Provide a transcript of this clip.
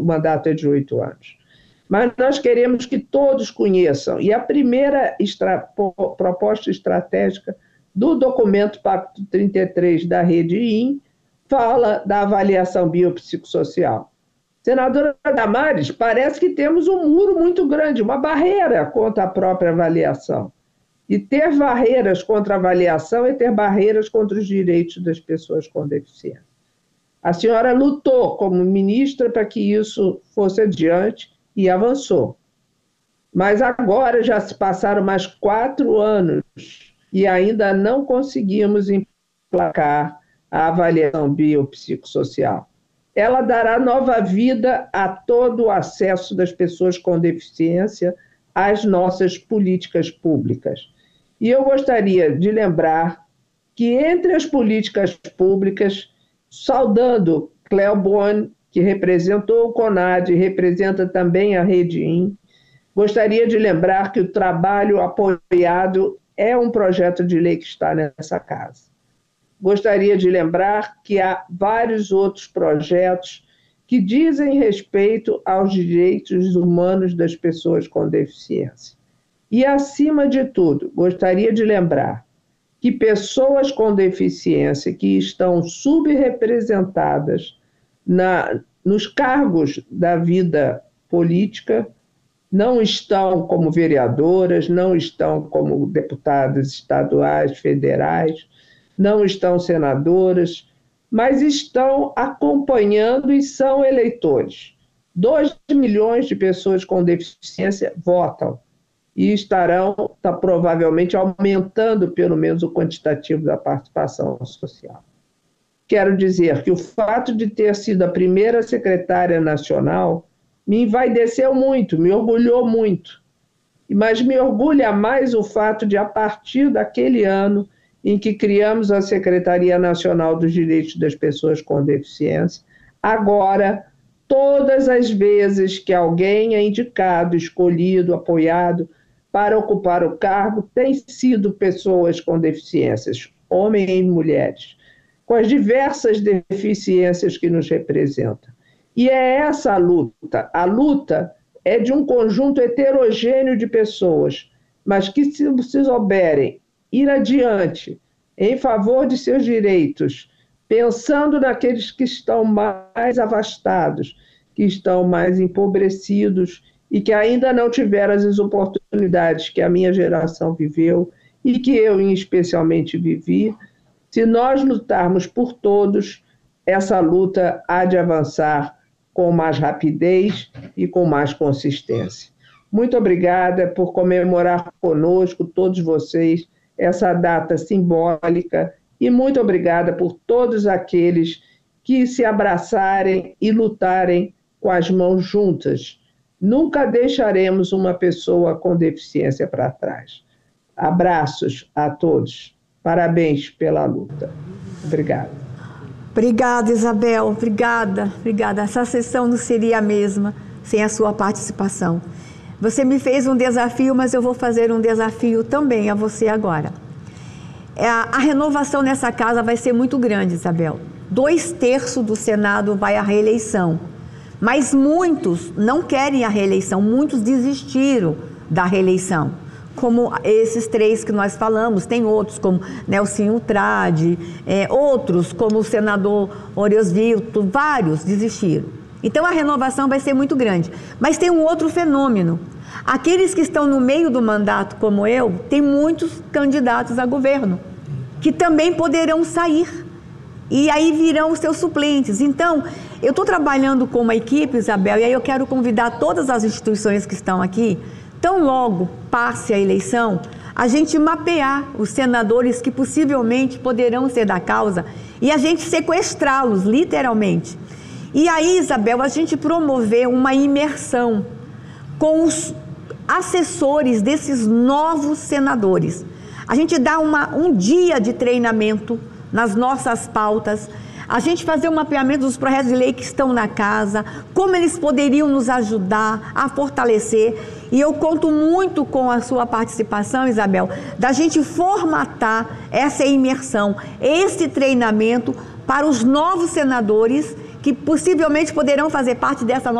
o mandato é de 8 anos. Mas nós queremos que todos conheçam. E a primeira proposta estratégica do documento Pacto 33 da Rede IN fala da avaliação biopsicossocial. Senadora Damares, parece que temos um muro muito grande, uma barreira contra a própria avaliação. E ter barreiras contra a avaliação é ter barreiras contra os direitos das pessoas com deficiência. A senhora lutou como ministra para que isso fosse adiante e avançou. Mas agora já se passaram mais 4 anos e ainda não conseguimos emplacar a avaliação biopsicossocial. Ela dará nova vida a todo o acesso das pessoas com deficiência às nossas políticas públicas. E eu gostaria de lembrar que entre as políticas públicas, saudando Cléo Beaune, que representou o CONAD e representa também a Rede IN, gostaria de lembrar que o trabalho apoiado é um projeto de lei que está nessa casa. Gostaria de lembrar que há vários outros projetos que dizem respeito aos direitos humanos das pessoas com deficiência. E, acima de tudo, gostaria de lembrar que pessoas com deficiência que estão subrepresentadas nos cargos da vida política não estão como vereadoras, não estão como deputadas estaduais, federais, não estão senadoras, mas estão acompanhando e são eleitores. 2 milhões de pessoas com deficiência votam e estarão provavelmente aumentando pelo menos o quantitativo da participação social. Quero dizer que o fato de ter sido a primeira secretária nacional me envaideceu muito, me orgulhou muito, mas me orgulha mais o fato de, a partir daquele ano em que criamos a Secretaria Nacional dos Direitos das Pessoas com Deficiência, agora, todas as vezes que alguém é indicado, escolhido, apoiado para ocupar o cargo, tem sido pessoas com deficiências, homens e mulheres, com as diversas deficiências que nos representam. E é essa a luta é de um conjunto heterogêneo de pessoas, mas que, se souberem ir adiante em favor de seus direitos, pensando naqueles que estão mais afastados, que estão mais empobrecidos e que ainda não tiveram as oportunidades que a minha geração viveu e que eu, especialmente, vivi, se nós lutarmos por todos, essa luta há de avançar com mais rapidez e com mais consistência. Muito obrigada por comemorar conosco, todos vocês, essa data simbólica, e muito obrigada por todos aqueles que se abraçarem e lutarem com as mãos juntas. Nunca deixaremos uma pessoa com deficiência para trás. Abraços a todos. Parabéns pela luta. Obrigada. Obrigada, Isabel. Obrigada. Essa sessão não seria a mesma sem a sua participação. Você me fez um desafio, mas eu vou fazer um desafio também a você agora. A renovação nessa casa vai ser muito grande, Isabel. 2/3 do Senado vai à reeleição. Mas muitos não querem a reeleição, muitos desistiram da reeleição. Como esses 3 que nós falamos, tem outros como Nelsinho Trade, outros como o senador Oriosvilto, vários desistiram. Então a renovação vai ser muito grande. Mas tem um outro fenômeno. Aqueles que estão no meio do mandato, como eu, tem muitos candidatos a governo, que também poderão sair. E aí virão os seus suplentes. Então, eu estou trabalhando com uma equipe, Isabel, e aí eu quero convidar todas as instituições que estão aqui, tão logo passe a eleição, a gente mapear os senadores que possivelmente poderão ser da causa e a gente sequestrá-los, literalmente. E aí, Isabel, a gente promover uma imersão com os assessores desses novos senadores. A gente dá um dia de treinamento nas nossas pautas, a gente fazer um mapeamento dos projetos de lei que estão na casa, como eles poderiam nos ajudar a fortalecer. E eu conto muito com a sua participação, Isabel, da gente formatar essa imersão, esse treinamento para os novos senadores que possivelmente poderão fazer parte dessa